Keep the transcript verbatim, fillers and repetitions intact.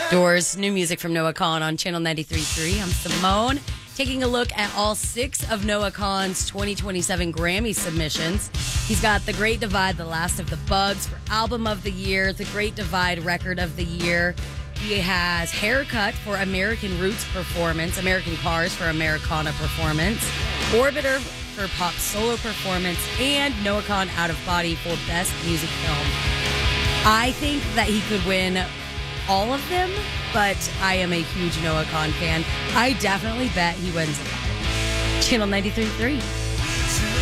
Doors, new music from Noah Kahan on Channel ninety-three point three. I'm Simone, taking a look at all six of Noah Kahan's twenty twenty-seven Grammy submissions. He's got The Great Divide, The Last of the Bugs for Album of the Year, The Great Divide Record of the Year. He has Haircut for American Roots Performance, American Cars for Americana Performance, Orbiter for Pop Solo Performance, and Noah Kahan Out of Body for Best Music Film. I think that he could win all of them, but I am a huge Noah Kahan fan. I definitely bet he wins it. Channel ninety-three point three.